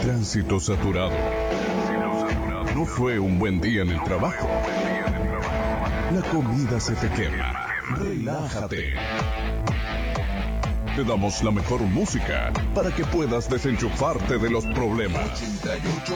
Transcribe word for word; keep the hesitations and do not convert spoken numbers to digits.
Tránsito saturado. No fue un buen día en el trabajo. La comida se te quema. Relájate. Te damos la mejor música para que puedas desenchufarte de los problemas. ochenta y ocho